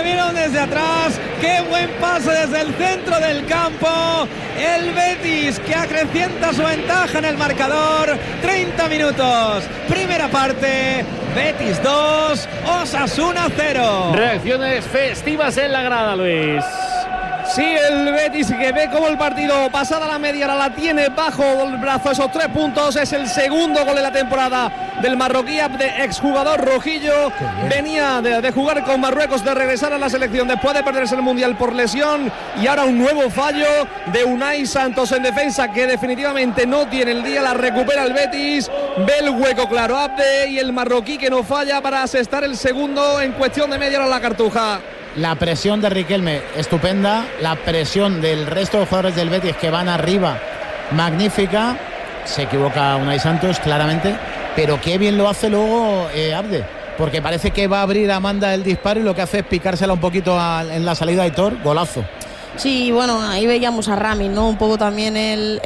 vieron desde atrás. ¡Qué buen pase desde el centro del campo! El Betis que acrecienta su ventaja en el marcador. 30 minutos. Primera parte. Betis 2, Osasuna 0. Reacciones festivas en la grada, Luis. Sí, el Betis que ve como el partido pasada la media hora la tiene bajo el brazo, esos 3 puntos. Es el segundo gol de la temporada del marroquí, de exjugador rojillo. Venía de jugar con Marruecos, de regresar a la selección después de perderse el Mundial por lesión, y ahora un nuevo fallo de Unai Santos en defensa, que definitivamente no tiene el día. La recupera el Betis, ve el hueco claro Abde, y el marroquí que no falla para asestar el segundo en cuestión de media hora la Cartuja. La presión de Riquelme, estupenda. La presión del resto de jugadores del Betis que van arriba, magnífica. Se equivoca Unai Santos, claramente. Pero qué bien lo hace luego Abde. Porque parece que va a abrir a Amanda el disparo y lo que hace es picársela un poquito en la salida de Aitor. Golazo. Sí, bueno, ahí veíamos a Rami, ¿no? Un poco también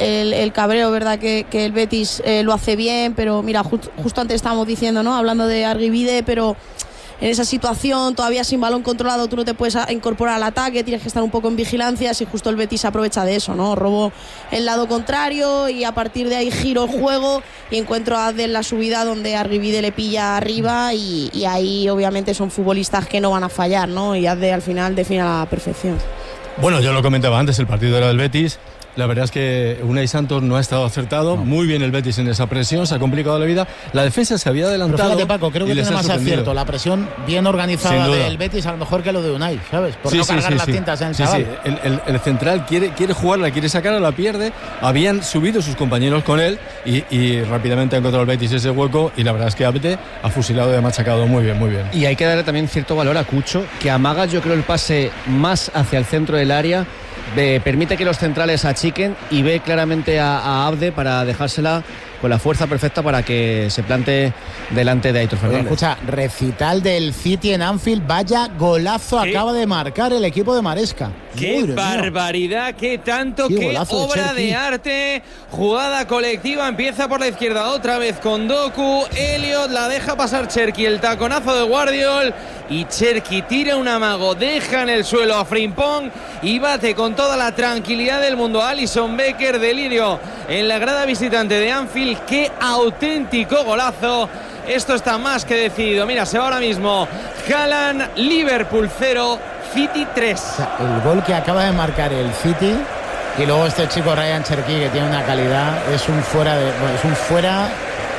el cabreo, ¿verdad? Que el Betis lo hace bien, pero mira, justo antes estábamos diciendo, ¿no? Hablando de Arguibide, pero en esa situación, todavía sin balón controlado, tú no te puedes incorporar al ataque, tienes que estar un poco en vigilancia, y justo el Betis aprovecha de eso, ¿no? Robo el lado contrario y a partir de ahí giro el juego y encuentro a Abde en la subida donde Arguibide le pilla arriba y ahí obviamente son futbolistas que no van a fallar, ¿no? Y Abde al final define a la perfección. Bueno, yo lo comentaba antes, el partido era del Betis. La verdad es que Unai Santos no ha estado acertado. No. Muy bien el Betis en esa presión, se ha complicado la vida. La defensa se había adelantado. Pero fíjate, Paco, creo que tiene más acierto. La presión bien organizada del Betis a lo mejor que lo de Unai, ¿sabes? Por no cargar las tintas en el chaval. El central quiere jugarla, quiere sacarla, la pierde. Habían subido sus compañeros con él y rápidamente ha encontrado el Betis ese hueco, y la verdad es que Abde ha fusilado y ha machacado muy bien, muy bien. Y hay que darle también cierto valor a Cucho, que amaga, yo creo, el pase más hacia el centro del área. Permite que los centrales achiquen y ve claramente a Abde para dejársela con la fuerza perfecta para que se plante delante de Aitor Fernández. Escucha, recital del City en Anfield, vaya golazo acaba de marcar el equipo de Maresca. ¡Qué barbaridad! ¡Qué tanto! ¡Qué obra de arte! Jugada colectiva, empieza por la izquierda otra vez con Doku. Elliot la deja pasar Cherki, el taconazo de Guardiol, y Cherki tira un amago, deja en el suelo a Frimpong y bate con toda la tranquilidad del mundo a Alisson Becker. Delirio en la grada visitante de Anfield. ¡Qué auténtico golazo! Esto está más que decidido. Mira, se va ahora mismo Haaland. Liverpool 0, City 3. O sea, el gol que acaba de marcar el City, y luego este chico Ryan Cherki, que tiene una calidad, es un fuera de... Bueno, es un fuera...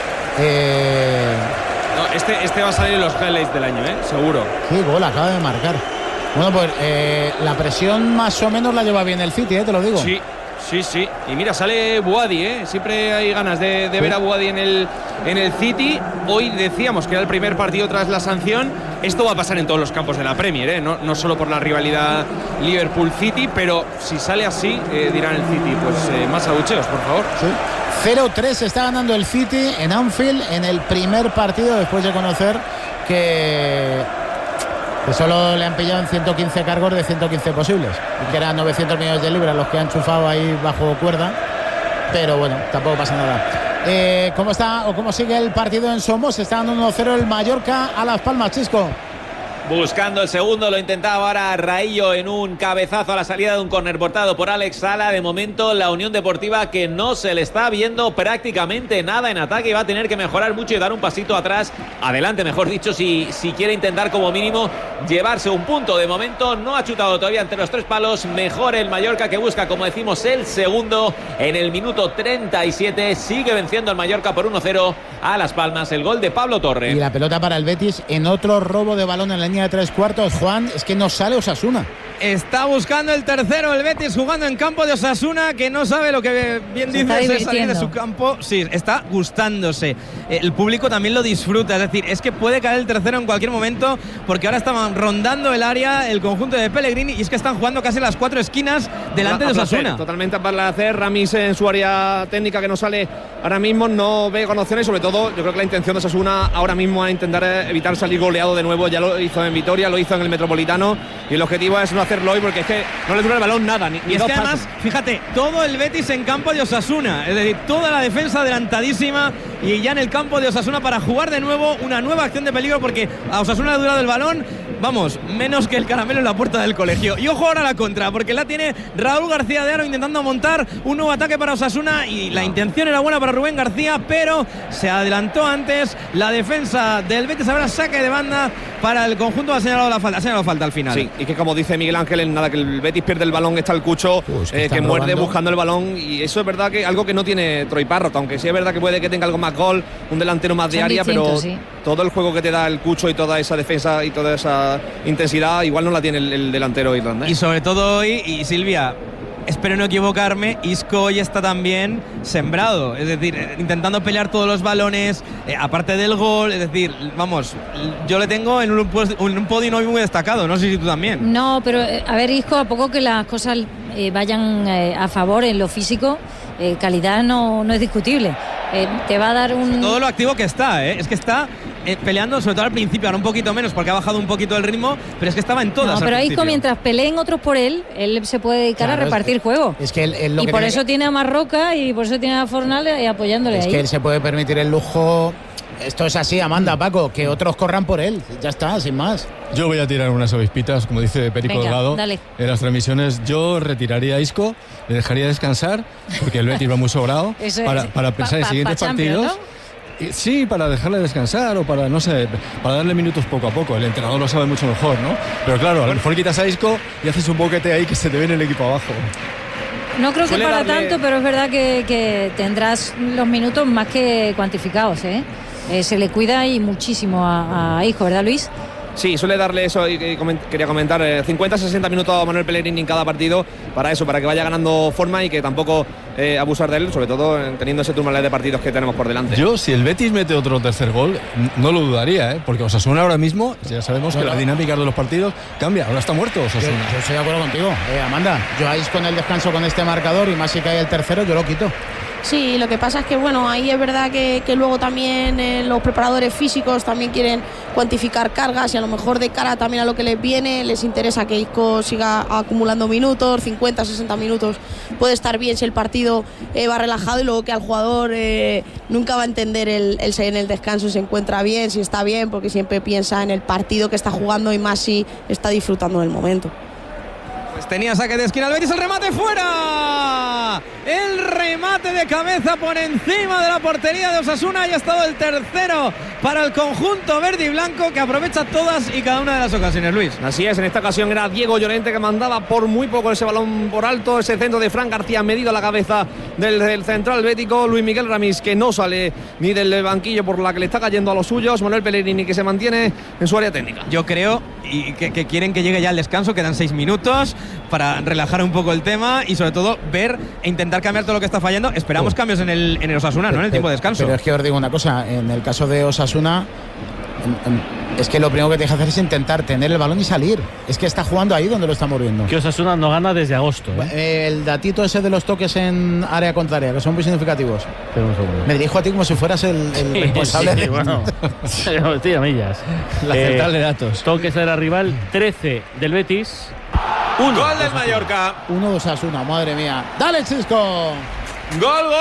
No, este va a salir en los highlights del año, seguro. Qué gol acaba de marcar. Bueno, pues la presión más o menos la lleva bien el City, te lo digo. Sí. Y mira, sale Buadi, Siempre hay ganas de ver a Buadi en el City. Hoy decíamos que era el primer partido tras la sanción. Esto va a pasar en todos los campos de la Premier, no solo por la rivalidad Liverpool-City, pero si sale así, dirán el City, pues más abucheos, por favor. Sí. 0-3 está ganando el City en Anfield en el primer partido, después de conocer que solo le han pillado en 115 cargos de 115 posibles, y que eran 900 millones de libras los que han enchufado ahí bajo cuerda, pero bueno, tampoco pasa nada. ¿Cómo está o cómo sigue el partido en Somos? Está dando 1-0 el Mallorca a Las Palmas, Chisco. Buscando el segundo, lo intentaba ahora Raillo en un cabezazo a la salida de un córner portado por Alex Sala. De momento la Unión Deportiva, que no se le está viendo prácticamente nada en ataque, y va a tener que mejorar mucho y dar un pasito adelante, mejor dicho, si quiere intentar como mínimo llevarse un punto. De momento no ha chutado todavía entre los 3 palos. Mejor el Mallorca, que busca, como decimos, el segundo en el minuto 37. Sigue venciendo el Mallorca por 1-0 a Las Palmas. El gol de Pablo Torre. Y la pelota para el Betis en otro robo de balón en la línea de 3 cuartos. Juan, es que no sale Osasuna. Está buscando el tercero el Betis, jugando en campo de Osasuna, que no sabe lo que bien dices es salir de su campo. Sí, está gustándose. El público también lo disfruta, es decir, es que puede caer el tercero en cualquier momento, porque ahora estaban rondando el área el conjunto de Pellegrini, y es que están jugando casi las 4 esquinas delante de Osasuna. Totalmente a placer. Ramis en su área técnica, que no sale ahora mismo, no ve con opciones. Sobre todo, yo creo que la intención de Osasuna ahora mismo es intentar evitar salir goleado de nuevo. Ya lo hizo en Vitoria, lo hizo en el Metropolitano, y el objetivo es no hacerlo hoy, porque es que no le dura el balón nada. Y es que además, fíjate, todo el Betis en campo de Osasuna, es decir, toda la defensa adelantadísima y ya en el campo de Osasuna para jugar de nuevo una nueva acción de peligro, porque a Osasuna le ha durado el balón vamos, menos que el caramelo en la puerta del colegio. Y ojo ahora a la contra, porque la tiene Raúl García de Haro intentando montar un nuevo ataque para Osasuna, y la intención era buena para Rubén García, pero se adelantó antes la defensa del Betis. Ahora saque de banda para el conjunto. Ha señalado la falta al final. Sí, y que como dice Miguel Ángel, en nada que el Betis pierde el balón, está el Cucho que muerde buscando el balón, y eso es verdad que algo que no tiene Troy Parrott, aunque sí es verdad que puede que tenga algo más gol, un delantero más de área, pero todo el juego que te da el Cucho y toda esa defensa y toda esa intensidad igual no la tiene el delantero irlandés. Y sobre todo hoy, y Silvia, espero no equivocarme, Isco hoy está también sembrado, es decir, intentando pelear todos los balones, aparte del gol, es decir, vamos, yo le tengo en un podio no muy destacado, no sé si tú también. No, pero a ver, Isco, a poco que las cosas vayan a favor en lo físico, calidad no es discutible. Te va a dar un... Todo lo activo que está, es que está peleando, sobre todo al principio, ahora un poquito menos porque ha bajado un poquito el ritmo, pero es que estaba en todas. No, pero Isco, mientras peleen otros por él se puede dedicar a repartir juego. Es que y por eso tiene a Marroca y por eso tiene a Fornal apoyándole ahí. Es que él se puede permitir el lujo. Esto es así, Amanda, Paco, que otros corran por él. Ya está, sin más. Yo voy a tirar unas avispitas, como dice Perico Delgado, en las transmisiones. Yo retiraría a Isco, le dejaría descansar, porque el Betis va muy sobrado, para pensar en siguientes partidos. ¿No? Sí, para dejarle descansar o para, no sé, para darle minutos poco a poco. El entrenador lo sabe mucho mejor, ¿no? Pero claro, a lo mejor quitas a Isco y haces un boquete ahí que se te viene el equipo abajo. No creo que para tanto, pero es verdad que tendrás los minutos más que cuantificados, ¿eh? Se le cuida y muchísimo a Isco, ¿verdad, Luis? Sí, suele darle eso, y quería comentar, 50-60 minutos a Manuel Pellegrini en cada partido, para eso, para que vaya ganando forma y que tampoco abusar de él, sobre todo teniendo ese turno de partidos que tenemos por delante. Yo, si el Betis mete otro tercer gol, no lo dudaría, porque Osasuna ahora mismo, ya sabemos que la dinámica de los partidos cambia, ahora está muerto Osasuna. Yo estoy de acuerdo contigo, Amanda. Yo ahí con el descanso con este marcador, y más si cae el tercero, yo lo quito. Sí, lo que pasa es que bueno, ahí es verdad que luego también los preparadores físicos también quieren cuantificar cargas, y a lo mejor de cara también a lo que les viene, les interesa que Isco siga acumulando minutos, 50-60 minutos puede estar bien si el partido va relajado, y luego que al jugador nunca va a entender el en el descanso si se encuentra bien, si está bien, porque siempre piensa en el partido que está jugando, y más si está disfrutando del momento. Pues tenía saque de esquina el Betis, el remate fuera, el remate de cabeza por encima de la portería de Osasuna, y ha estado el tercero para el conjunto verde y blanco, que aprovecha todas y cada una de las ocasiones, Luis. Así es, en esta ocasión era Diego Llorente que mandaba por muy poco ese balón por alto, ese centro de Fran García medido a la cabeza del central bético. Luis Miguel Ramis, que no sale ni del banquillo por la que le está cayendo a los suyos. Manuel Pellegrini, que se mantiene en su área técnica. Yo creo que quieren que llegue ya el descanso, quedan 6 minutos para relajar un poco el tema y sobre todo ver e intentar cambiar todo lo que está fallando. Esperamos cambios en el Osasuna, ¿no? En el tiempo de descanso. Pero es que os digo una cosa, en el caso de Osasuna, es que lo primero que tienes que hacer es intentar tener el balón y salir. Es que está jugando ahí donde lo estamos viendo. Que Osasuna no gana desde agosto. El datito ese de los toques en área contraria, que son muy significativos. Me dirijo a ti como si fueras el responsable. Sí, bueno. Tira millas. La central de datos. Toques de la rival, 13 del Betis. 1 gol del Mallorca. 1 de Osasuna, madre mía. ¡Dale, Chisco! Gol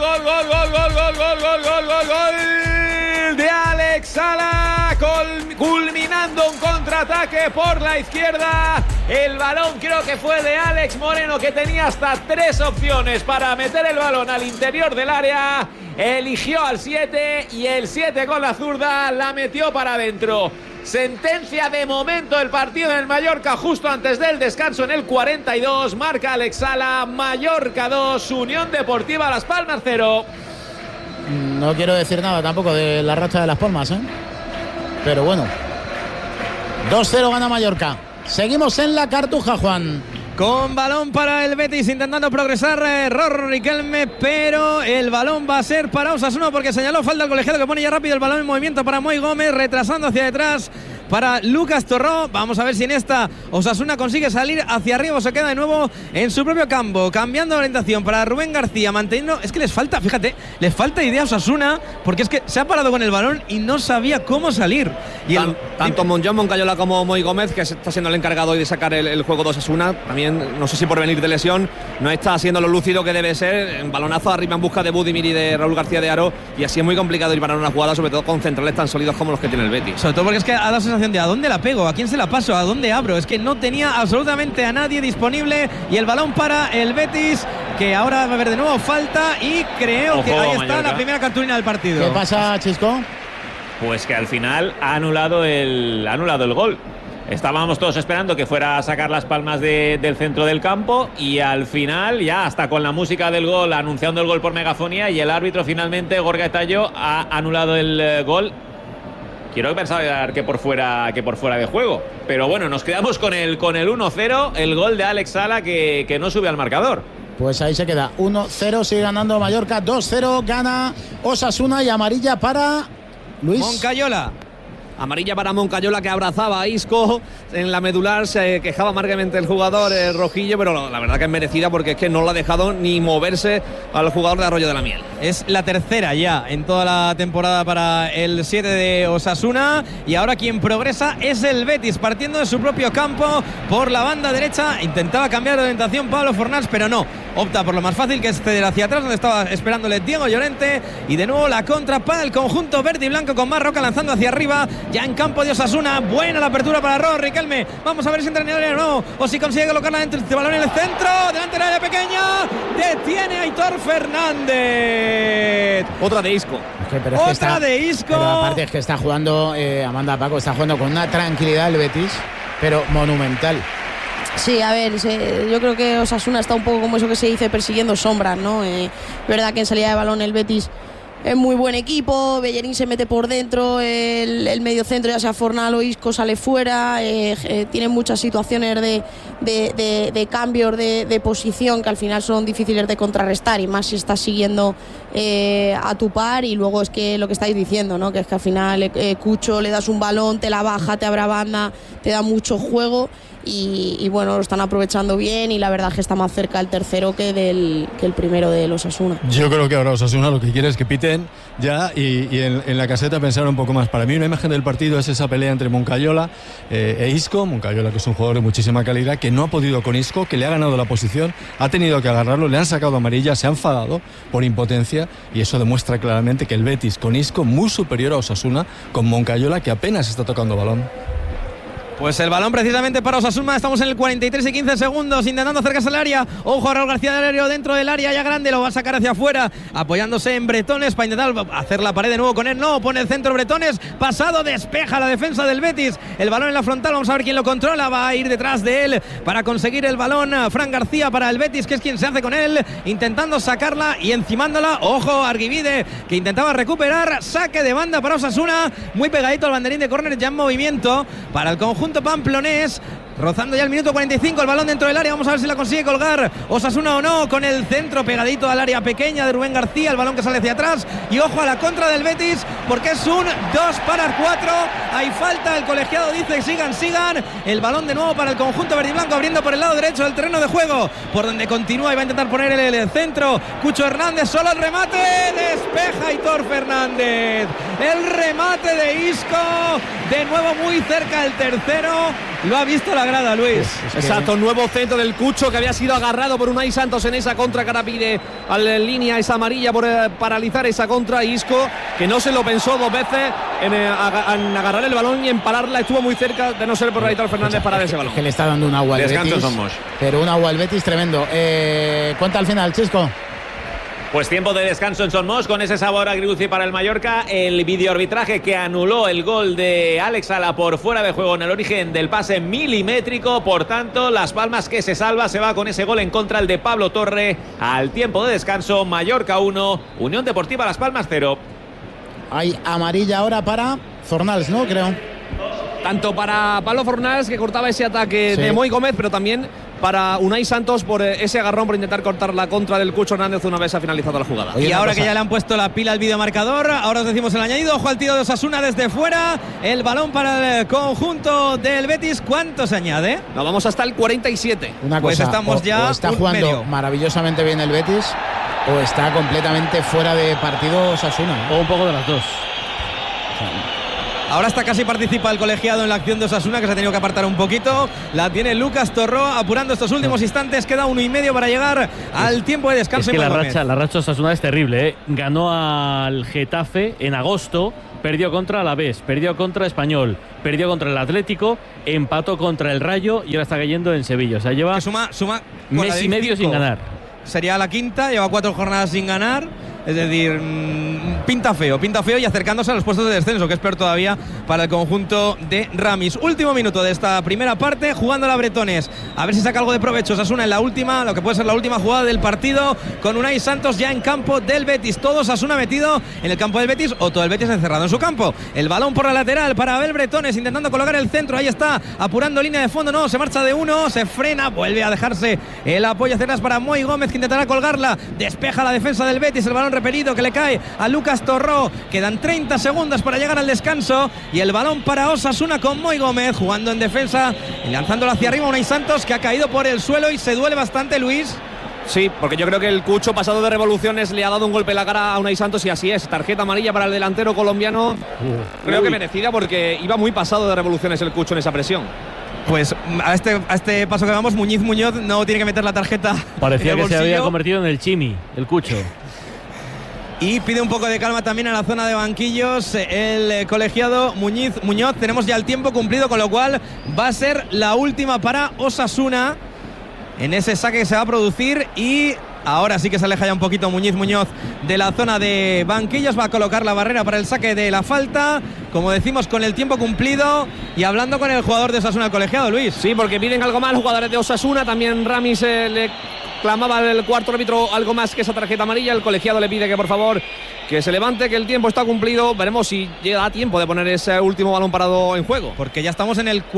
de Alex Sala, culminando un contraataque por la izquierda. El balón creo que fue de Alex Moreno, que tenía hasta 3 opciones para meter el balón al interior del área. Eligió al 7 y el 7 con la zurda la metió para adentro. Sentencia de momento el partido en el Mallorca justo antes del descanso en el 42. Marca Alex Sala, Mallorca 2, Unión Deportiva Las Palmas 0. No quiero decir nada tampoco de la racha de Las Palmas, pero bueno, 2-0 gana Mallorca. Seguimos en la Cartuja, Juan. Con balón para el Betis intentando progresar Rorro Riquelme, pero el balón va a ser para Osasuna porque señaló falta el colegiado, que pone ya rápido el balón en movimiento para Moi Gómez, retrasando hacia detrás para Lucas Torró. Vamos a ver si en esta Osasuna consigue salir hacia arriba o se queda de nuevo en su propio campo, cambiando de orientación para Rubén García, manteniendo. Es que les falta, fíjate, les falta idea a Osasuna, porque es que se ha parado con el balón y no sabía cómo salir. Y tanto Monjón Moncayola como Moi Gómez, que está siendo el encargado hoy de sacar el juego de Osasuna, también, no sé si por venir de lesión, no está siendo lo lúcido que debe ser. En balonazo arriba en busca de Budimir y de Raúl García de Haro, y así es muy complicado ir para una jugada, sobre todo con centrales tan sólidos como los que tiene el Betis. Sobre todo porque es que ha dado sensación situación de ¿a dónde la pego? ¿A quién se la paso? ¿A dónde abro? Es que no tenía absolutamente a nadie disponible y el balón para el Betis, que ahora va a haber de nuevo falta y creo que ahí está Mallorca. La primera cartulina del partido. ¿Qué pasa, Chisco? Pues que al final ha anulado el gol. Estábamos todos esperando que fuera a sacar las palmas del centro del campo y al final, ya hasta con la música del gol, anunciando el gol por megafonía, y el árbitro finalmente, Gorka Tallo, ha anulado el gol. Quiero pensar que por fuera de juego. Pero bueno, nos quedamos con el 1-0, el gol de Alex Sala que no sube al marcador. Pues ahí se queda, 1-0, sigue ganando Mallorca, 2-0, gana Osasuna y amarilla para Luis Moncayola. Amarilla para Moncayola, que abrazaba a Isco en la medular. Se quejaba amargamente el jugador rojillo, pero la verdad que es merecida, porque es que no lo ha dejado ni moverse al jugador de Arroyo de la Miel. Es la tercera ya en toda la temporada para el 7 de Osasuna, y ahora quien progresa es el Betis, partiendo de su propio campo por la banda derecha. Intentaba cambiar de orientación Pablo Fornals, pero no, opta por lo más fácil, que es ceder hacia atrás, donde estaba esperándole Diego Llorente, y de nuevo la contra para el conjunto verde y blanco, con Marroca lanzando hacia arriba, ya en campo de Osasuna. Buena la apertura para Ro Riquelme, vamos a ver si entra en el área o no, o si consigue colocarla dentro este balón en el centro, delante del área pequeña, detiene a Aitor Fernández. Otra de Isco. Otra de Isco. Pero aparte es que está jugando, Amanda, Paco, está jugando con una tranquilidad el Betis, pero monumental. Sí, a ver, yo creo que Osasuna está un poco como eso que se dice, persiguiendo sombras, ¿no? Verdad que en salida de balón el Betis es muy buen equipo, Bellerín se mete por dentro, el medio centro, ya sea Fornal o Isco, sale fuera, tiene muchas situaciones de cambios de posición que al final son difíciles de contrarrestar, y más si estás siguiendo a tu par. Y luego es que lo que estáis diciendo, ¿no? Que es que al final Cucho, le das un balón, te la baja, te abre banda, te da mucho juego. Y bueno, lo están aprovechando bien, y la verdad es que está más cerca el tercero que el primero de los Osasuna. Yo creo que ahora Osasuna lo que quiere es que piten ya y en la caseta pensar un poco más. Para mí una imagen del partido es esa pelea entre Moncayola e Isco. Moncayola, que es un jugador de muchísima calidad, que no ha podido con Isco, que le ha ganado la posición, ha tenido que agarrarlo, le han sacado amarilla, se ha enfadado por impotencia, y eso demuestra claramente que el Betis con Isco muy superior a Osasuna, con Moncayola que apenas está tocando balón. Pues el balón precisamente para Osasuna. Estamos en el 43 y 15 segundos intentando acercarse al área. Ojo a Raúl García del Aéreo dentro del área ya grande, lo va a sacar hacia afuera, apoyándose en Bretones para intentar hacer la pared de nuevo con él. No, pone el centro Bretones, pasado, despeja la defensa del Betis. El balón en la frontal, vamos a ver quién lo controla. Va a ir detrás de él para conseguir el balón Fran García para el Betis, que es quien se hace con él, intentando sacarla y encimándola. Ojo, Arguivide, que intentaba recuperar. Saque de banda para Osasuna, muy pegadito al banderín de córner, ya en movimiento para el conjunto pamplonés, rozando ya el minuto 45, el balón dentro del área. Vamos a ver si la consigue colgar Osasuna o no, con el centro pegadito al área pequeña de Rubén García, el balón que sale hacia atrás, y ojo a la contra del Betis, porque es un 2-4. Hay falta, el colegiado dice sigan, el balón de nuevo para el conjunto verde y blanco, abriendo por el lado derecho del terreno de juego, por donde continúa y va a intentar poner el centro Cucho Hernández, solo el remate, despeja Aitor Fernández, el remate de Isco, de nuevo muy cerca el tercero, lo ha visto la grada, Luis. Exacto, nuevo centro del Cucho, que había sido agarrado por Unai Santos en esa contra, que ahora pide a la línea esa amarilla por paralizar esa contra. Isco, que no se lo pensó dos veces en agarrar el balón y empalarla, estuvo muy cerca de no ser por Aitor Fernández para ese balón. Que le está dando un agua al Betis, pero un agua al Betis tremendo. ¿Cuánto al final, Chisco? Pues tiempo de descanso en Somos, con ese sabor agridulce para el Mallorca. El videoarbitraje que anuló el gol de Alex Sala por fuera de juego en el origen del pase milimétrico. Por tanto, Las Palmas, que se salva, se va con ese gol en contra, el de Pablo Torre. Al tiempo de descanso, Mallorca 1, Unión Deportiva Las Palmas 0. Hay amarilla ahora para Fornals, ¿no? Creo. Tanto para Pablo Fornals, que cortaba ese ataque de Moy Gómez, pero también para Unai Santos por ese agarrón, por intentar cortar la contra del Cucho Hernández una vez ha finalizado la jugada. Y ahora que ya le han puesto la pila al videomarcador, ahora os decimos el añadido. Ojo al tiro de Osasuna desde fuera, el balón para el conjunto del Betis. ¿Cuánto se añade? Nos vamos hasta el 47. Una pues cosa, estamos ya o está jugando medio maravillosamente bien el Betis, o está completamente fuera de partido Osasuna, o un poco de las dos. Ahora está casi participa el colegiado en la acción de Osasuna, que se ha tenido que apartar un poquito. La tiene Lucas Torró apurando estos últimos instantes. Queda 1,5 para llegar al tiempo de descanso. Es que la racha de Osasuna es terrible, ¿eh? Ganó al Getafe en agosto perdió contra Alavés, perdió contra Español, perdió contra el Atlético, empató contra el Rayo y ahora está cayendo en Sevilla. O sea, lleva suma mes y medio sin ganar. Sería la quinta, lleva 4 jornadas sin ganar. Es decir, pinta feo y acercándose a los puestos de descenso, que es peor todavía para el conjunto de Ramis. Último minuto de esta primera parte, jugando la Bretones. A ver si saca algo de provecho Osasuna en la última, lo que puede ser la última jugada del partido, con Unai Santos ya en campo del Betis. Todo Osasuna metido en el campo del Betis o todo el Betis encerrado en su campo. El balón por la lateral para Abel Bretones, intentando colocar el centro. Ahí está, apurando línea de fondo. No, se marcha de uno, se frena, vuelve a dejarse el apoyo hacia atrás para Moi Gómez, que intentará colgarla. Despeja la defensa del Betis, el balón repelido que le cae a Lucas Torró. Quedan 30 segundos para llegar al descanso y el balón para Osasuna con Moi Gómez jugando en defensa y lanzándolo hacia arriba. Unai Santos, que ha caído por el suelo y se duele bastante, Luis. Sí, porque yo creo que el Cucho, pasado de revoluciones, le ha dado un golpe en la cara a Unai Santos y así es. Tarjeta amarilla para el delantero colombiano. Creo que merecida, porque iba muy pasado de revoluciones el Cucho en esa presión. Pues a este paso que vamos, Muñoz no tiene que meter la tarjeta. Parecía que se había convertido en el Chimi, el Cucho. Y pide un poco de calma también a la zona de banquillos el colegiado Muñoz. Tenemos ya el tiempo cumplido, con lo cual va a ser la última para Osasuna en ese saque que se va a producir. Y ahora sí que se aleja ya un poquito Muñoz de la zona de banquillos. Va a colocar la barrera para el saque de la falta, como decimos, con el tiempo cumplido. Y hablando con el jugador de Osasuna, el colegiado, Luis. Sí, porque piden algo más los jugadores de Osasuna. También Ramis le clamaba el cuarto árbitro algo más que esa tarjeta amarilla. El colegiado le pide que por favor que se levante, que el tiempo está cumplido. Veremos si llega a tiempo de poner ese último balón parado en juego, porque ya estamos en el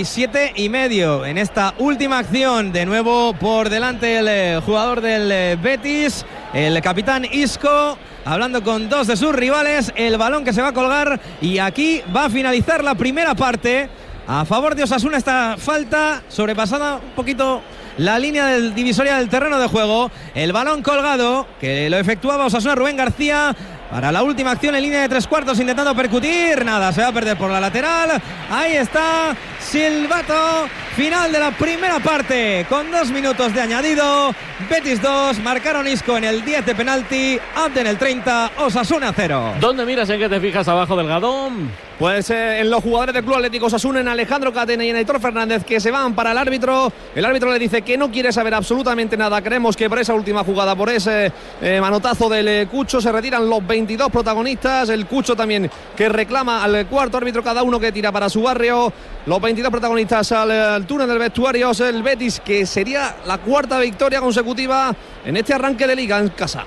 47,5 en esta última acción. De nuevo por delante el jugador del Betis, el capitán Isco, hablando con dos de sus rivales. El balón que se va a colgar y aquí va a finalizar la primera parte a favor de Osasuna. Esta falta sobrepasada un poquito la línea del divisoria del terreno de juego. El balón colgado que lo efectuaba Osasuna, Rubén García, para la última acción en línea de 3/4, intentando percutir. Nada, se va a perder por la lateral. Ahí está, silbato final de la primera parte con 2 minutos de añadido. Betis 2, marcaron Isco en el 10 de penalti, Abde en el 30, Osasuna 0. ¿Dónde miras, en qué te fijas, abajo del Gadón? Pues en los jugadores del Club Atlético Osasuna, en Alejandro Catena y en Aitor Fernández, que se van para el árbitro. El árbitro le dice que no quiere saber absolutamente nada. Creemos que por esa última jugada, por ese manotazo del Cucho, se retiran los 22 protagonistas. El Cucho también, que reclama al cuarto árbitro, cada uno que tira para su barrio. Los 22 protagonistas al túnel del vestuario. El Betis, que sería la cuarta victoria consecutiva en este arranque de liga en casa.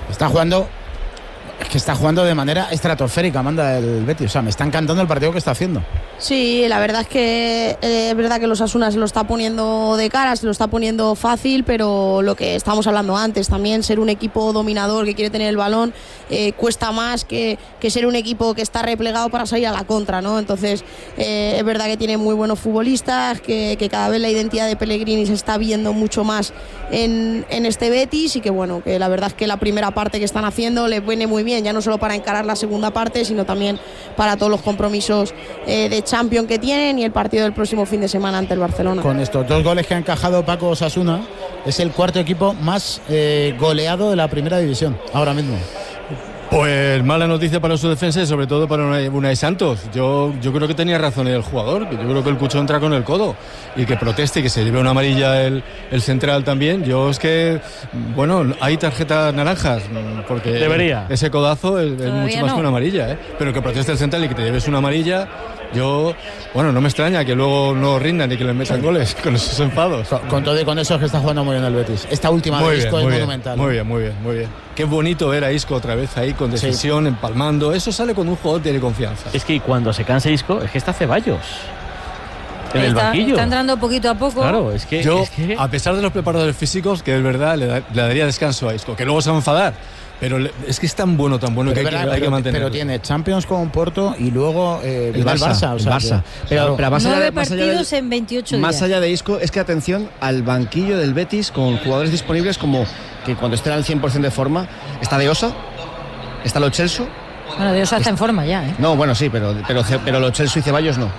Está jugando de manera estratosférica, manda el Betis. O sea, me está encantando el partido que está haciendo. Sí, la verdad es que es verdad que los Osasuna se lo está poniendo de cara, se lo está poniendo fácil, pero lo que estábamos hablando antes, también ser un equipo dominador que quiere tener el balón cuesta más que ser un equipo que está replegado para salir a la contra, ¿no? Entonces es verdad que tiene muy buenos futbolistas, que cada vez la identidad de Pellegrini se está viendo mucho más en este Betis, y que bueno, que la verdad es que la primera parte que están haciendo les viene muy bien, ya no solo para encarar la segunda parte, sino también para todos los compromisos de Champions que tienen y el partido del próximo fin de semana ante el Barcelona. Con estos 2 goles que ha encajado Paco Osasuna, es el cuarto equipo más goleado de la primera división ahora mismo. Pues mala noticia para su defensa y sobre todo para Unai Santos. Yo creo que tenía razón el jugador. Yo creo que el Cucho entra con el codo y que proteste y que se lleve una amarilla el central también. Yo es que, bueno, hay tarjetas naranjas porque debería. Ese codazo es mucho más que una amarilla, ¿eh? Pero que proteste el central y que te lleves una amarilla. Yo, bueno, no me extraña que luego no rindan y que les metan goles con esos enfados. Con todo y con eso es que está jugando muy bien el Betis. Esta última de Isco es monumental. Muy bien. Qué bonito ver a Isco otra vez ahí con decisión, empalmando. Eso sale cuando un jugador tiene confianza. Es que cuando se cansa Isco, es que está Ceballos en el banquillo. Está entrando poquito a poco. Claro, es que a pesar de los preparadores físicos, que es verdad, le daría descanso a Isco, que luego se va a enfadar. Pero es que es tan bueno que hay que mantenerlo. Pero tiene Champions con Porto y luego el Barça. O sea, Barça. Pero más 9 partidos en 28 días. Más allá de Isco, es que atención al banquillo del Betis con jugadores disponibles como que cuando estén al 100% de forma. Está De Osa, está Lo Celso. Bueno, De Osa está en forma ya, ¿eh? No, bueno, sí, pero Lo Celso y Ceballos no.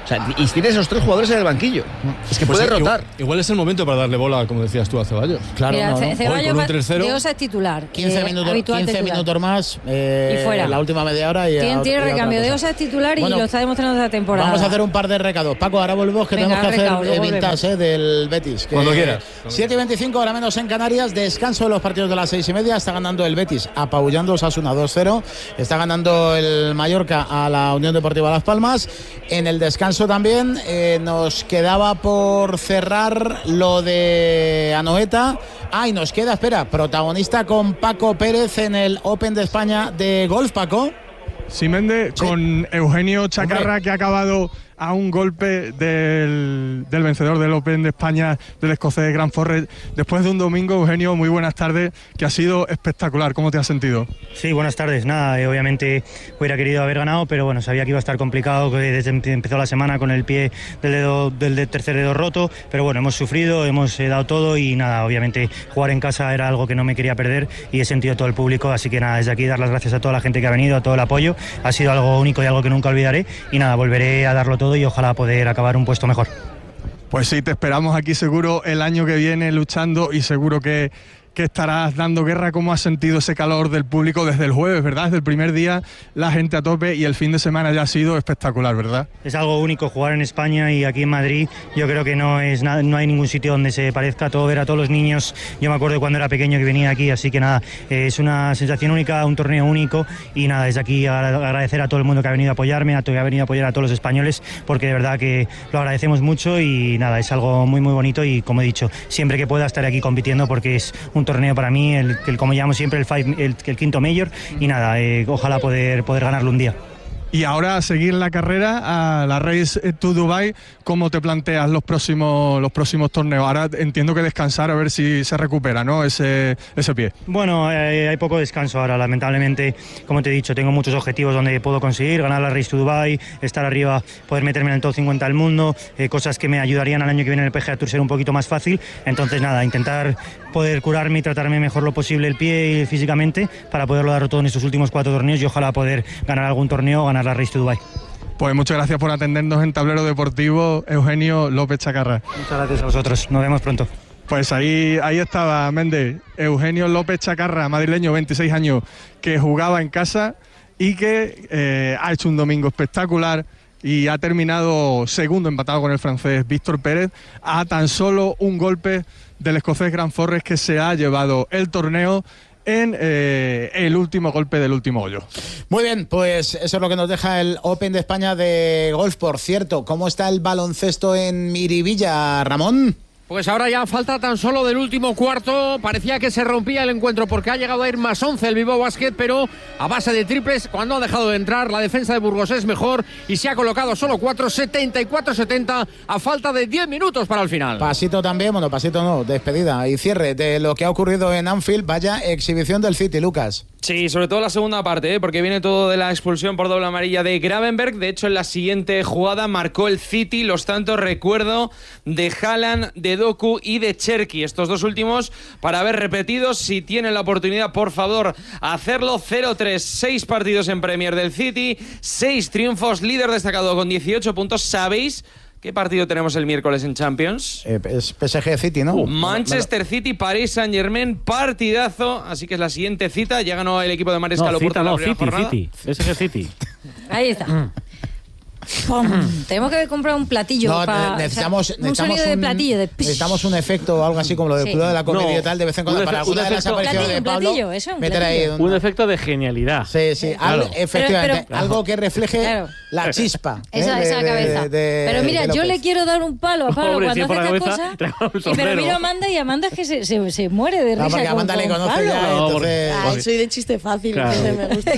O sea, y tienes esos 3 jugadores en el banquillo. Es que puede rotar. Igual es el momento para darle bola, como decías tú, a Ceballos. Claro, mira, Ceballos Dios es titular. 15 minutos más y fuera. La última media hora. Tiene recambio. Dios es titular y lo está demostrando esta temporada. Vamos a hacer un par de recados. Paco, ahora volvemos que tenemos que hacer vintage del Betis. Cuando quieras. 7:25, ahora menos en Canarias. Descanso de los partidos de las 6:30. Está ganando el Betis, apabullando Osasuna 2-0. Está ganando el Mallorca a la Unión Deportiva Las Palmas. En el descanso también nos quedaba por cerrar lo de Anoeta. Y nos queda, protagonista con Paco Pérez en el Open de España de golf, Paco. Sí, Méndez, sí. Con Eugenio Chacarra, que ha acabado a un golpe del vencedor del Open de España, del escocés Grant Forrest. Después de un domingo, Eugenio, muy buenas tardes, que ha sido espectacular. ¿Cómo te has sentido? Sí, buenas tardes. Nada, obviamente hubiera querido haber ganado, pero bueno, sabía que iba a estar complicado, que desde empezó la semana con el pie del tercer dedo roto, pero bueno, hemos sufrido, hemos dado todo y nada, obviamente jugar en casa era algo que no me quería perder y he sentido todo el público, así que nada, desde aquí dar las gracias a toda la gente que ha venido, a todo el apoyo. Ha sido algo único y algo que nunca olvidaré y nada, volveré a darlo todo y ojalá poder acabar un puesto mejor. Pues sí, te esperamos aquí seguro el año que viene luchando y seguro que estarás dando guerra. ¿Cómo has sentido ese calor del público desde el jueves, verdad? Desde el primer día la gente a tope y el fin de semana ya ha sido espectacular, ¿verdad? Es algo único jugar en España y aquí en Madrid. Yo creo que no hay ningún sitio donde se parezca. Todo, ver a todos los niños. Yo me acuerdo cuando era pequeño que venía aquí, así que nada, es una sensación única, un torneo único y nada, desde aquí agradecer a todo el mundo que ha venido a apoyarme, que ha venido a apoyar a todos los españoles, porque de verdad que lo agradecemos mucho y nada, es algo muy muy bonito y como he dicho, siempre que pueda estar aquí compitiendo porque es un torneo para mí, el como llamo siempre el quinto Major y nada, ojalá poder ganarlo un día. Y ahora a seguir la carrera, a la Race to Dubai, ¿cómo te planteas los próximos torneos? Ahora entiendo que descansar a ver si se recupera, ¿no? Ese pie. Bueno, hay poco descanso ahora, lamentablemente. Como te he dicho, tengo muchos objetivos donde puedo conseguir ganar la Race to Dubai, estar arriba, poder meterme en el top 50 del mundo, cosas que me ayudarían al año que viene en el PGA Tour ser un poquito más fácil. Entonces nada, intentar poder curarme y tratarme mejor lo posible el pie y físicamente para poderlo dar todo en estos últimos 4 torneos y ojalá poder ganar algún torneo, ganar la Race to Dubai. Pues muchas gracias por atendernos en Tablero Deportivo, Eugenio López Chacarra. Muchas gracias a vosotros, nos vemos pronto. Pues ahí estaba, Méndez, Eugenio López Chacarra, madrileño, 26 años, que jugaba en casa y que ha hecho un domingo espectacular y ha terminado segundo, empatado con el francés Víctor Pérez, a tan solo un golpe del escocés Grant Forrest, que se ha llevado el torneo en el último golpe del último hoyo. Muy bien, pues eso es lo que nos deja el Open de España de golf. Por cierto, ¿cómo está el baloncesto en Miribilla, Ramón? Pues ahora ya falta tan solo del último cuarto. Parecía que se rompía el encuentro porque ha llegado a ir más 11 el Bilbao Basket, pero a base de triples, cuando ha dejado de entrar, la defensa de Burgos es mejor y se ha colocado solo 4, 74-70 a falta de 10 minutos para el final. Pasito también, bueno, pasito no, despedida y cierre de lo que ha ocurrido en Anfield. Vaya exhibición del City, Lucas. Sí, sobre todo la segunda parte, porque viene todo de la expulsión por doble amarilla de Gravenberg. De hecho, en la siguiente jugada marcó el City los tantos, recuerdo, de Haaland, de Doku y de Cherki. Estos dos últimos para ver repetidos. Si tienen la oportunidad, por favor, hacerlo. 0-3, 6 partidos en Premier del City, 6 triunfos, líder destacado con 18 puntos. ¿Sabéis qué partido tenemos el miércoles en Champions? Es PSG City, ¿no? Manchester City, Paris Saint-Germain, partidazo. Así que es la siguiente cita. Ya ganó el equipo de Maresca Loporto la primera jornada. City, PSG City. Ahí está. Tenemos que comprar un platillo. Necesitamos un sonido de platillo. Necesitamos un efecto o algo así como lo del Club de la Comedia y tal, de vez en cuando, para alguna de las apariciones de Pablo. Meter ahí un efecto de genialidad. Sí, claro. Efectivamente, pero, algo que refleje la chispa. Esa cabeza. Pero mira, yo le quiero dar un palo a Pablo cuando hace estas cosas. Pero miro a Amanda y Amanda es que se muere de risa. No, porque Amanda le conoce ya. Soy de chiste fácil, me gusta.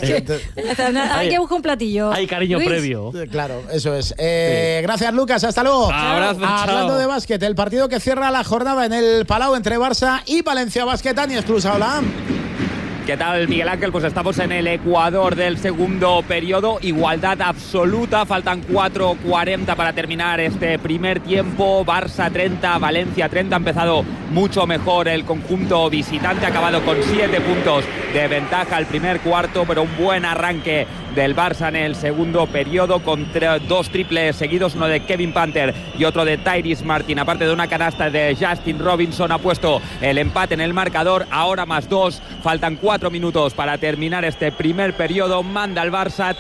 Hay que buscar un platillo. Hay cariño previo. Claro. Eso es. Gracias, Lucas. Hasta luego. Abrazo. Hablando de básquet, el partido que cierra la jornada en el Palau entre Barça y Valencia Basket. Ani Esclusa, hola. ¿Qué tal, Miguel Ángel? Pues estamos en el Ecuador del segundo periodo. Igualdad absoluta. Faltan 4:40 para terminar este primer tiempo. Barça 30, Valencia 30. Ha empezado mucho mejor el conjunto visitante. Ha acabado con 7 puntos de ventaja al primer cuarto, pero un buen arranque del Barça en el segundo periodo, con 2 triples seguidos, uno de Kevin Panther y otro de Tyrese Martin, aparte de una canasta de Justin Robinson. Ha puesto el empate en el marcador, ahora +2, faltan 4 minutos para terminar este primer periodo. Manda el Barça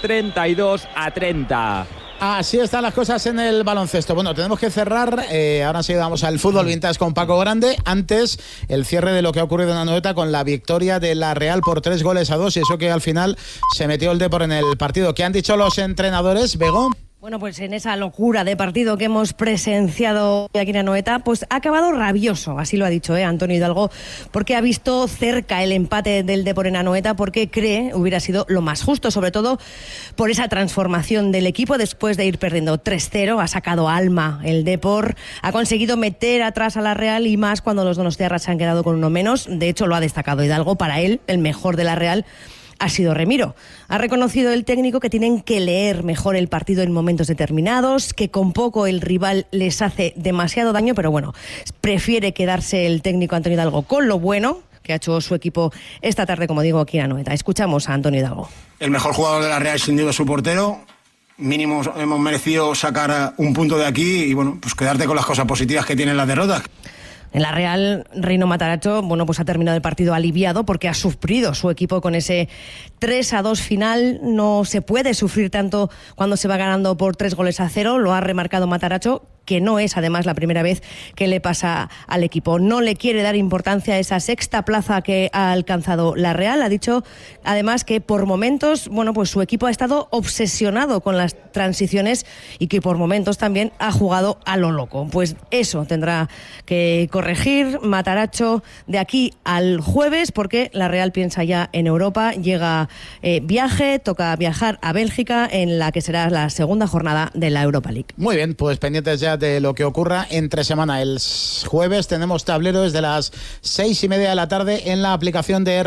32-30. Así están las cosas en el baloncesto. Bueno, tenemos que cerrar. Ahora sí vamos al fútbol vintage con Paco Grande. Antes, el cierre de lo que ha ocurrido en Anoeta con la victoria de la Real por 3-2, y eso que al final se metió el Depor en el partido. ¿Qué han dicho los entrenadores, Bego? Bueno, pues en esa locura de partido que hemos presenciado aquí en Anoeta, pues ha acabado rabioso, así lo ha dicho Antonio Hidalgo, porque ha visto cerca el empate del Depor en Anoeta, porque cree hubiera sido lo más justo, sobre todo por esa transformación del equipo después de ir perdiendo 3-0, ha sacado alma el Depor, ha conseguido meter atrás a la Real, y más cuando los donostiarras se han quedado con uno menos. De hecho, lo ha destacado Hidalgo, para él el mejor de la Real ha sido Remiro. Ha reconocido el técnico que tienen que leer mejor el partido en momentos determinados, que con poco el rival les hace demasiado daño, pero bueno, prefiere quedarse el técnico Antonio Hidalgo con lo bueno que ha hecho su equipo esta tarde, como digo, aquí en Anoeta. Escuchamos a Antonio Hidalgo. El mejor jugador de la Real sin duda es su portero. Mínimo hemos merecido sacar un punto de aquí y bueno, pues quedarte con las cosas positivas que tienen las derrotas. En la Real, Reino Matarazzo, bueno, pues ha terminado el partido aliviado porque ha sufrido su equipo con ese 3-2 final. No se puede sufrir tanto cuando se va ganando por 3-0, lo ha remarcado Matarazzo, que no es además la primera vez que le pasa al equipo. No le quiere dar importancia a esa sexta plaza que ha alcanzado la Real. Ha dicho además que por momentos, bueno, pues su equipo ha estado obsesionado con las transiciones y que por momentos también ha jugado a lo loco. Pues eso tendrá que corregir Matarazzo de aquí al jueves, porque la Real piensa ya en Europa. Llega viaje, toca viajar a Bélgica en la que será la segunda jornada de la Europa League. Muy bien, pues pendientes ya de lo que ocurra entre semana. El jueves tenemos tablero desde las 6:30 de la tarde en la aplicación de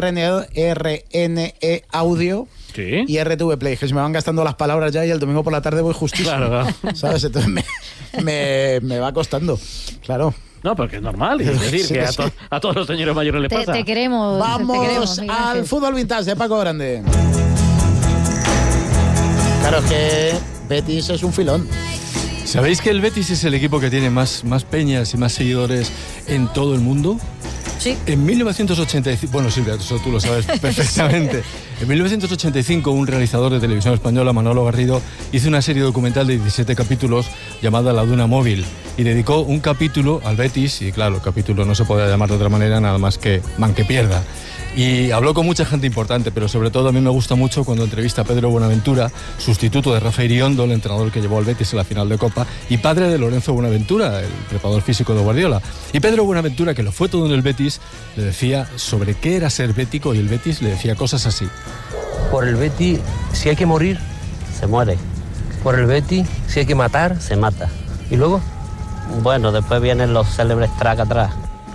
RNE Audio. ¿Sí? Y RTV Play, que se me van gastando las palabras ya, y el domingo por la tarde voy justísimo. Claro. ¿Sabes? Entonces me va costando. Claro. No, porque es normal. Es decir, sí, que sí. A todos los señores mayores les pasa. Te queremos. Vamos te queremos, al fútbol vintage de Paco Grande. Claro, es que Betis es un filón. ¿Sabéis que el Betis es el equipo que tiene más peñas y más seguidores en todo el mundo? Sí. En 1985, bueno, Silvia, eso tú lo sabes perfectamente. En 1985, un realizador de televisión española, Manolo Garrido, hizo una serie documental de 17 capítulos llamada La Duna Móvil y dedicó un capítulo al Betis, y claro, el capítulo no se puede llamar de otra manera nada más que Man que pierda. Y habló con mucha gente importante, pero sobre todo a mí me gusta mucho cuando entrevista a Pedro Buenaventura, sustituto de Rafa Iriondo, el entrenador que llevó al Betis en la final de Copa, y padre de Lorenzo Buenaventura, el preparador físico de Guardiola. Y Pedro Buenaventura, que lo fue todo en el Betis, le decía sobre qué era ser bético, y el Betis le decía cosas así. Por el Betis, si hay que morir, se muere. Por el Betis, si hay que matar, se mata. ¿Y luego? Bueno, después vienen los célebres track atrás.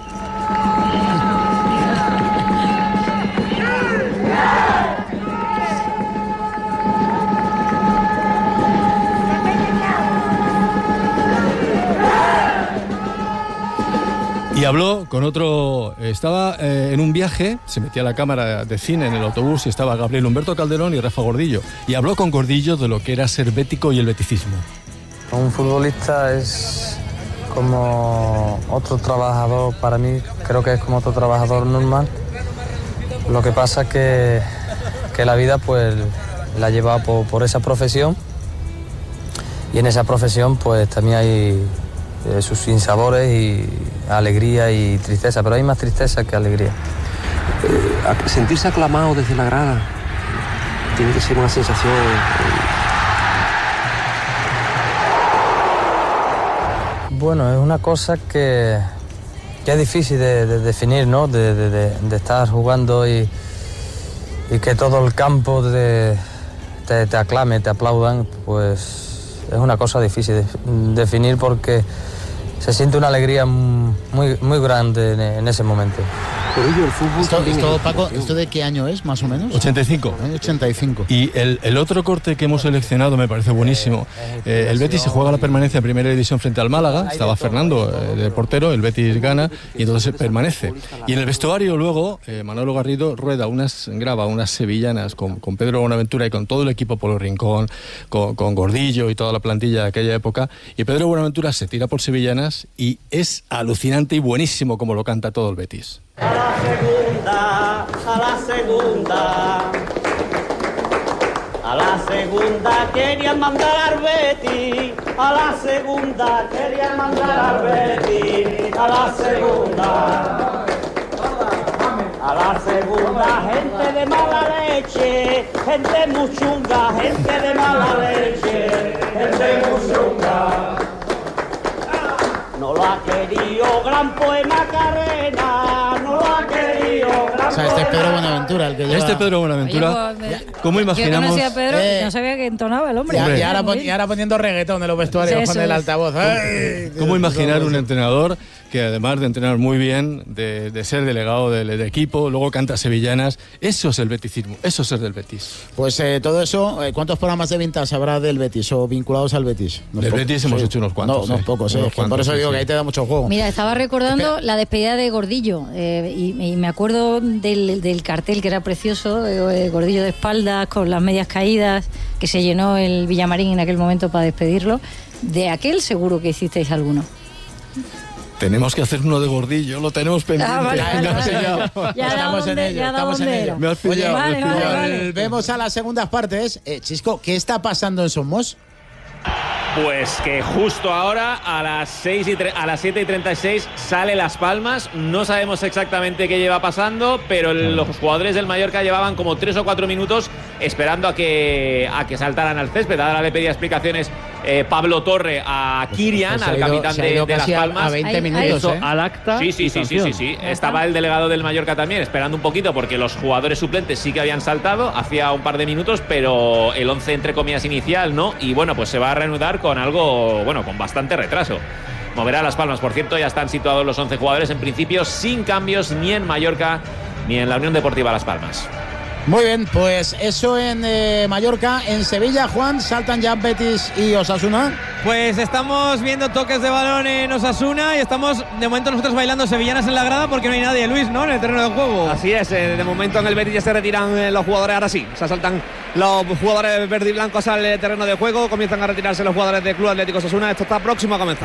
Y habló con otro, estaba en un viaje, se metía la cámara de cine en el autobús y estaba Gabriel Humberto Calderón y Rafa Gordillo. Y habló con Gordillo de lo que era ser bético y el beticismo. Un futbolista es como otro trabajador para mí, creo que es como otro trabajador normal. Lo que pasa es que la vida pues la lleva por esa profesión, y en esa profesión pues también hay sus sinsabores y alegría y tristeza, pero hay más tristeza que alegría. Sentirse aclamado desde la grada tiene que ser una sensación. Bueno, es una cosa que es difícil de definir, ¿no? De estar jugando y que todo el campo te aclame, te aplaudan, pues es una cosa difícil de definir, porque se siente una alegría muy, muy grande en ese momento. Por ello el fútbol Paco, ¿esto de qué año es, más o menos? 85. 85. Y el otro corte que hemos seleccionado me parece buenísimo. El Betis se juega la permanencia en primera división frente al Málaga. Estaba Fernando de portero, el Betis gana y entonces permanece. Y en el vestuario luego Manolo Garrido graba unas sevillanas con Pedro Buenaventura y con todo el equipo Polo Rincón, con Gordillo y toda la plantilla de aquella época. Y Pedro Buenaventura se tira por sevillanas y es alucinante y buenísimo como lo canta todo el Betis. A la segunda querían mandar al Betis, a la segunda querían mandar al Betis, a la segunda gente de mala leche, gente muy chunga, gente de mala leche, gente muy chunga. No lo ha querido gran poema Carrena, no lo ha querido gran poema. O sea, este es Pedro Buenaventura el que lleva... Este Pedro Buenaventura, ¿cómo imaginamos? Yo conocía a Pedro y no sabía que entonaba el hombre. Y ahora poniendo reggaetón en los vestuarios con el altavoz. ¿Cómo imaginar un entrenador que además de entrenar muy bien, de ser delegado de equipo, luego canta sevillanas? Eso es el beticismo, eso es ser del Betis. Pues todo eso, ¿cuántos programas de vintage habrá del Betis o vinculados al Betis? Del Betis hemos hecho unos cuantos. No, unos pocos, por eso digo que ahí te da mucho juego. Mira, estaba recordando la despedida de Gordillo y me acuerdo del cartel que era precioso, Gordillo de espaldas, con las medias caídas, que se llenó el Villamarín en aquel momento para despedirlo. De aquel seguro que hicisteis alguno. Tenemos que hacer uno de Gordillo, lo tenemos pendiente. Estamos en ello. Me has pillado. Volvemos a las segundas partes. Chisco, ¿qué está pasando en Somos? Pues que justo ahora a las 7:36 sale Las Palmas. No sabemos exactamente qué lleva pasando, pero los jugadores del Mallorca llevaban como 3 o 4 minutos esperando a que saltaran al césped. Ahora le pedía explicaciones Pablo Torre a Kirian, al capitán de Las Palmas. A 20 minutos, al acta. Sí. Estaba el delegado del Mallorca también esperando un poquito porque los jugadores suplentes sí que habían saltado hacía un par de minutos, pero el 11 entre comillas inicial no. Y bueno, pues se va a reanudar con algo, con bastante retraso. Moverá Las Palmas, por cierto, ya están situados los 11 jugadores en principio sin cambios ni en Mallorca ni en la Unión Deportiva Las Palmas. Muy bien, pues eso en Mallorca. En Sevilla, Juan, saltan ya Betis y Osasuna. Pues estamos viendo toques de balón en Osasuna y estamos de momento nosotros bailando sevillanas en la grada porque no hay nadie, Luis, ¿no? En el terreno de juego. Así es, de momento en el Betis ya se retiran los jugadores, ahora sí, se saltan los jugadores verde y blancos al terreno de juego, comienzan a retirarse los jugadores del Club Atlético Osasuna, esto está próximo a comenzar.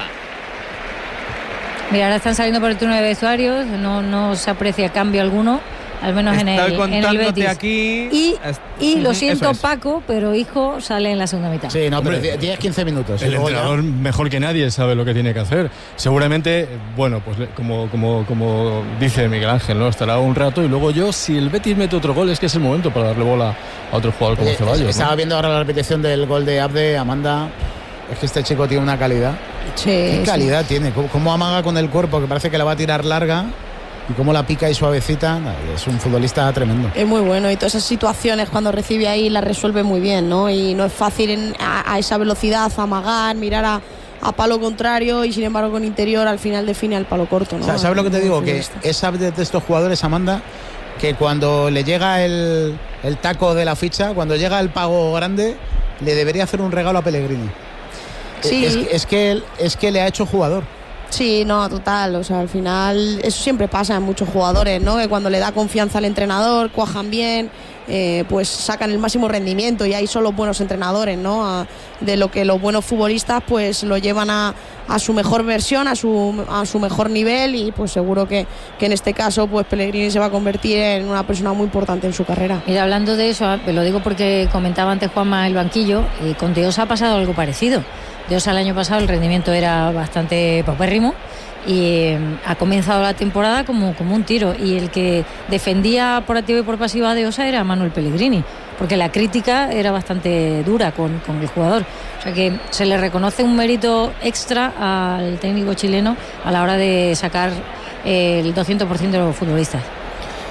Mira, ahora están saliendo por el túnel de vestuarios, no se aprecia cambio alguno. Al menos en el Betis. Aquí. Y lo siento, Paco, pero Hijo sale en la segunda mitad. Sí, no, pero 10-15 minutos. El entrenador mejor que nadie sabe lo que tiene que hacer. Seguramente, pues como dice Miguel Ángel, ¿no? Estará un rato y luego si el Betis mete otro gol, es que es el momento para darle bola a otro jugador como Ceballos. Estaba viendo ahora la repetición del gol de Abde, Amanda. Es que este chico tiene una calidad. Sí, ¿Qué calidad tiene? ¿Cómo amaga con el cuerpo? Que parece que la va a tirar larga. Y cómo la pica y suavecita, es un futbolista tremendo. Es muy bueno y todas esas situaciones cuando recibe ahí las resuelve muy bien, ¿no? Y no es fácil a esa velocidad amagar, mirar a palo contrario y sin embargo con interior al final define al palo corto, ¿no? O sea, ¿sabes lo que te digo? Que es de estos jugadores, Amanda, que cuando le llega el taco de la ficha, cuando llega el pago grande, le debería hacer un regalo a Pellegrini. Sí. Es que le ha hecho jugador. Sí, no, total, o sea, al final eso siempre pasa en muchos jugadores, ¿no? Que cuando le da confianza al entrenador, cuajan bien, pues sacan el máximo rendimiento y ahí son los buenos entrenadores, ¿no? De lo que los buenos futbolistas pues lo llevan a su mejor versión, a su mejor nivel y pues seguro que en este caso pues Pellegrini se va a convertir en una persona muy importante en su carrera. Mira, hablando de eso, lo digo porque comentaba antes Juanma el banquillo, y con Dios ha pasado algo parecido. Dios el año pasado el rendimiento era bastante paupérrimo y ha comenzado la temporada como un tiro, y el que defendía por activa y por pasiva a Deosa era Manuel Pellegrini, porque la crítica era bastante dura con el jugador, o sea que se le reconoce un mérito extra al técnico chileno a la hora de sacar el 200% de los futbolistas.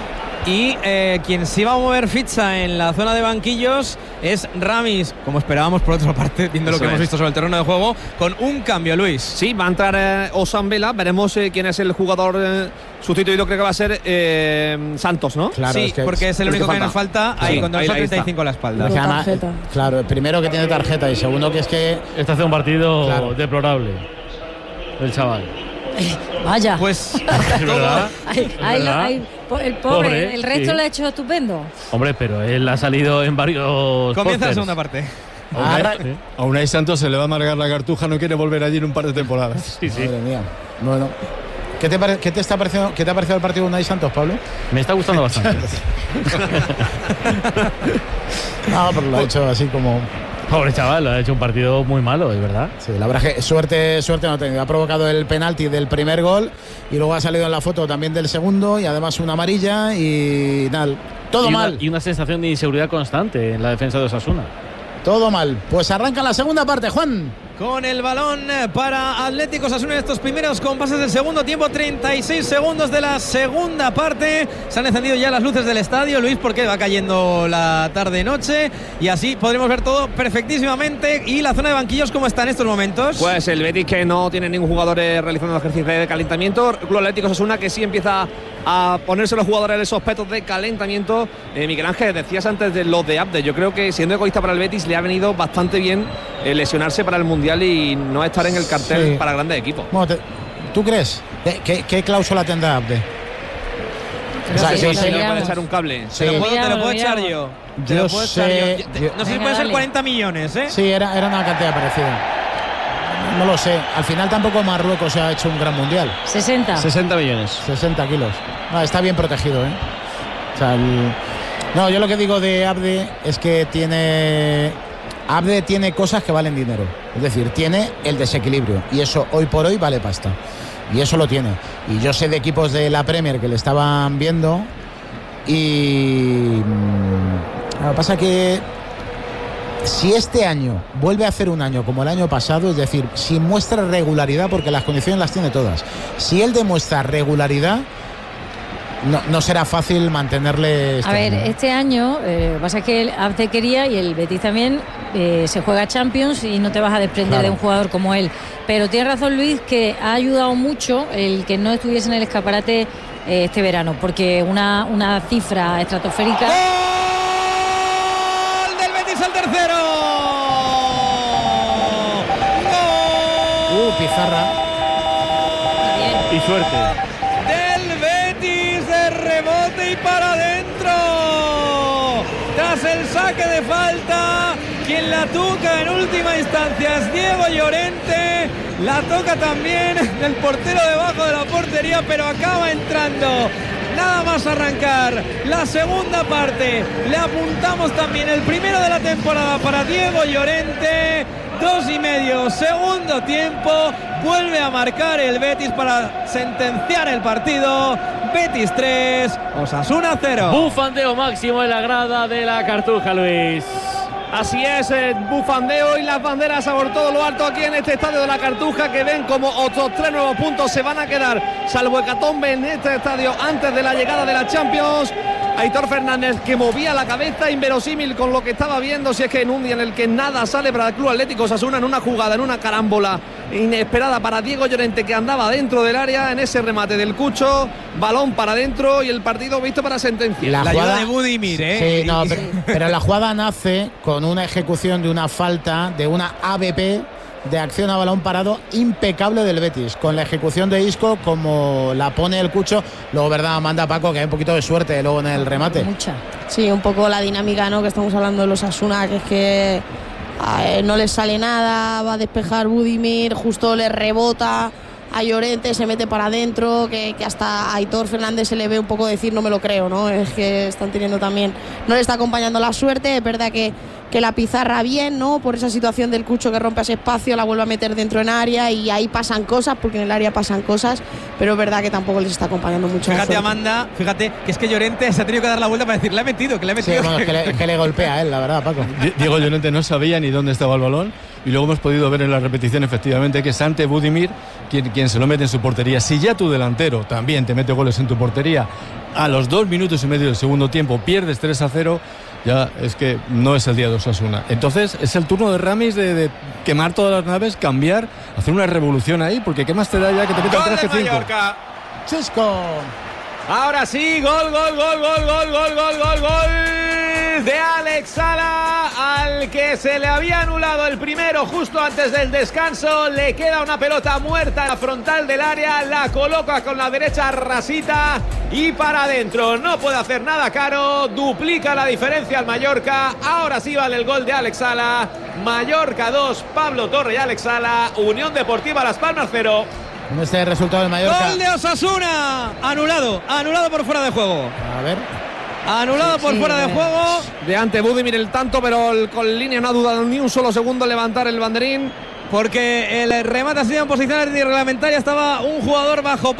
Y quien sí va a mover ficha en la zona de banquillos es Ramis, como esperábamos por otra parte, viendo lo que hemos visto sobre el terreno de juego, con un cambio, Luis. Sí, va a entrar Ousmane Bella, veremos quién es el jugador sustituido, creo que va a ser Santos, ¿no? Claro, sí, porque es el único que nos falta ahí con 35 a la espalda. Claro, primero que tiene tarjeta y segundo que es que… Este hace un partido deplorable, el chaval. Vaya. Pues es verdad. El pobre, el resto lo ha hecho estupendo. Hombre, pero él ha salido en varios. Comienza la segunda parte. A Unai Santos se le va a amargar la cartuja, no quiere volver allí en un par de temporadas. Sí. Madre mía. Bueno, ¿qué te ha parecido el partido de Unai Santos, Pablo? Me está gustando bastante. No, pero lo ha hecho así como… Pobre chaval, ha hecho un partido muy malo, es verdad. Sí, la verdad es que suerte no ha tenido. Ha provocado el penalti del primer gol y luego ha salido en la foto también del segundo y además una amarilla y nada, todo mal. Y una sensación de inseguridad constante en la defensa de Osasuna. Todo mal. Pues arranca la segunda parte, Juan. Con el balón para Atlético Osasuna en estos primeros compases del segundo tiempo, 36 segundos de la segunda parte. Se han encendido ya las luces del estadio, Luis, porque va cayendo la tarde-noche y así podremos ver todo perfectísimamente. ¿Y la zona de banquillos cómo está en estos momentos? Pues el Betis, que no tiene ningún jugador realizando el ejercicio de calentamiento. El Club Atlético Osasuna, que sí empieza a ponerse los jugadores esos petos de calentamiento. Miguel Ángel, decías antes de los de Abde. Yo creo que siendo egoísta para el Betis le ha venido bastante bien lesionarse para el Mundial y no estar en el cartel para grandes equipos. Bueno, ¿tú crees? ¿Qué cláusula tendrá Abde? No sé si le puede echar un cable. Te lo puedo echar yo. No sé si puede ser 40 millones, ¿eh? Sí, era una cantidad parecida. No lo sé. Al final tampoco Marruecos ha hecho un gran mundial. 60 millones. 60 kilos. Está bien protegido, ¿eh? O sea, no, yo lo que digo de Abde es que Abde tiene cosas que valen dinero. Es decir, tiene el desequilibrio. Y eso hoy por hoy vale pasta. Y eso lo tiene. Y yo sé de equipos de la Premier que le estaban viendo. Y lo que pasa es que si este año vuelve a hacer un año como el año pasado, es decir, si muestra regularidad, porque las condiciones las tiene todas, si él demuestra regularidad, no será fácil mantenerle este año. Este año pasa que el Abde quería y el Betis también se juega Champions y no te vas a desprender de un jugador como él, pero tiene razón Luis que ha ayudado mucho el que no estuviese en el escaparate este verano, porque una cifra estratosférica. ¡Gol del Betis al tercero! ¡Gol! Pizarra. Y suerte. Rebote y para adentro. Tras el saque de falta, quien la toca en última instancia es Diego Llorente. La toca también el portero debajo de la portería, pero acaba entrando. Nada más arrancar la segunda parte. Le apuntamos también el primero de la temporada para Diego Llorente. 2,5, segundo tiempo. Vuelve a marcar el Betis para sentenciar el partido. Betis 3, Osasuna 0. Bufandeo máximo en la grada de la Cartuja, Luis. Así es, bufandeo y las banderas por todo lo alto aquí en este estadio de la Cartuja, que ven como otros 3 nuevos puntos se van a quedar, salvo hecatombe en este estadio antes de la llegada de la Champions. Aitor Fernández, que movía la cabeza inverosímil con lo que estaba viendo, si es que en un día en el que nada sale para el Club Atlético Osasuna, en una jugada, en una carámbola inesperada para Diego Llorente, que andaba dentro del área en ese remate del Cucho, balón para adentro y el partido visto para sentencia. La jugada de Budimir, ¿eh? Sí, no, pero la jugada nace con una ejecución de una falta, de una ABP de acción a balón parado impecable del Betis, con la ejecución de Isco como la pone el Cucho. Luego, verdad, manda Paco que hay un poquito de suerte luego en el remate. Mucha. Sí, un poco la dinámica, ¿no?, que estamos hablando de los Osasuna, que es que no les sale nada, va a despejar Budimir, justo le rebota a Llorente, se mete para adentro, que hasta a Aitor Fernández se le ve un poco decir no me lo creo, ¿no? Es que están teniendo también, no le está acompañando la suerte. Es verdad que la pizarra bien, ¿no?, por esa situación del Cucho que rompe ese espacio, la vuelve a meter dentro en área y ahí pasan cosas, porque en el área pasan cosas, pero es verdad que tampoco les está acompañando mucho. Fíjate, Amanda, fíjate que es que Llorente se ha tenido que dar la vuelta para decir le ha metido, que le ha metido. Sí, bueno, que le golpea a él, la verdad, Paco. Diego Llorente no sabía ni dónde estaba el balón y luego hemos podido ver en la repetición efectivamente que es ante Budimir quien se lo mete en su portería. Si ya tu delantero también te mete goles en tu portería a los 2 minutos y medio del segundo tiempo pierdes 3-0, ya es que no es el día de Osasuna. Entonces es el turno de Ramis de quemar todas las naves, cambiar, hacer una revolución ahí, porque ¿qué más te da ya que te metan 3 que 5? Chisco. Ahora sí, gol de Alex Sala, al que se le había anulado el primero justo antes del descanso. Le queda una pelota muerta en la frontal del área, la coloca con la derecha rasita y para adentro. No puede hacer nada Caro, duplica la diferencia al Mallorca. Ahora sí vale el gol de Alex Sala. Mallorca 2, Pablo Torre y Alex Sala. Unión Deportiva Las Palmas 0. Con este resultado del Mallorca. Gol de Osasuna, anulado por fuera de juego. A ver. Anulado por fuera de juego. De ante Budimir el tanto, pero con línea no ha dudado ni un solo segundo en levantar el banderín, porque el remate ha sido en posición irreglamentaria. Estaba un jugador bajo